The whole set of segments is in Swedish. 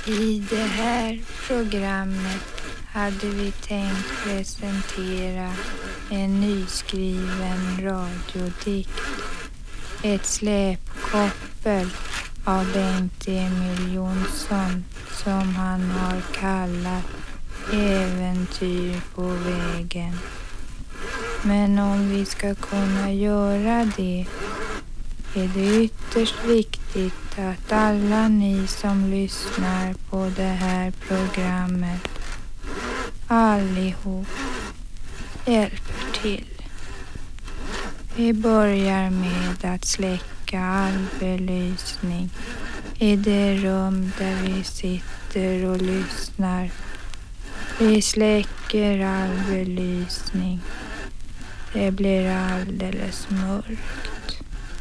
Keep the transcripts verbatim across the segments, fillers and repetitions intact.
I det här programmet hade vi tänkt presentera en nyskriven radiodikt. Ett släpkoppel av Bengt Emil Jonsson som han har kallat Äventyr på vägen. Men om vi ska kunna göra det är det ytterst viktigt att alla ni som lyssnar på det här programmet allihop hjälper till. Vi börjar med att släcka all belysning i det rum där vi sitter och lyssnar. Vi släcker all belysning. Det blir alldeles mörkt.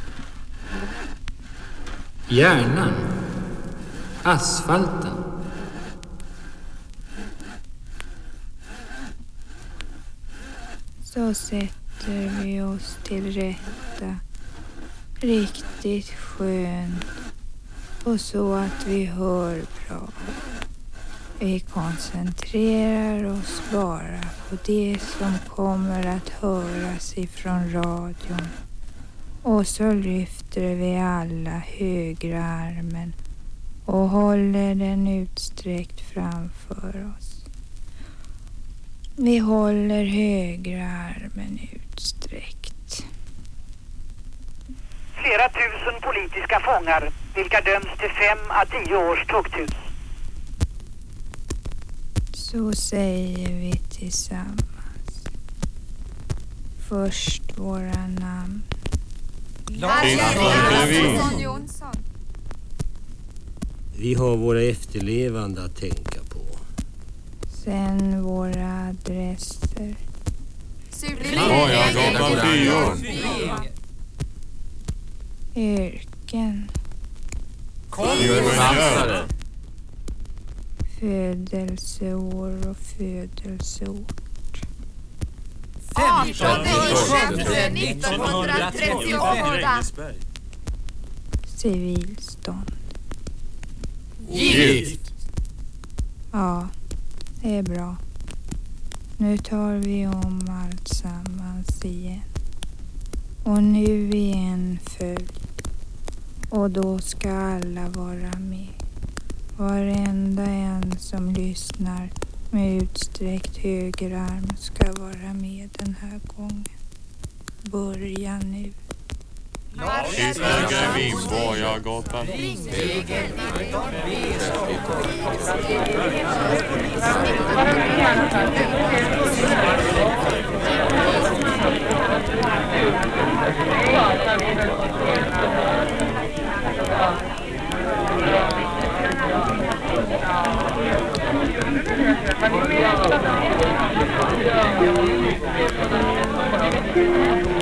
Hjärnan. Asfalten. Så sätter vi oss till rätta. Riktigt skönt. Och så att vi hör bra. Vi koncentrerar oss bara på det som kommer att höras ifrån radion. Och så lyfter vi alla högra armen och håller den utsträckt framför oss. Vi håller högra armen utsträckt. Flera tusen politiska fångar, vilka döms till fem à tio års tukthus. Så säger vi tillsammans. Först våra namn. Vi har våra efterlevande att tänka på. Sen våra adresser. Yrken. Födelseår och födelseort. artonde nittonhundratrettiofyra. Civilstånd. Gift. Ja, det är bra. Nu tar vi om allt sammans igen. Och nu i en följd. Och då ska alla vara med. Varenda en som lyssnar med utsträckt högerarm ska vara med den här gången. Börja nu. Kirsberga, Vinborgagatan. Thank you.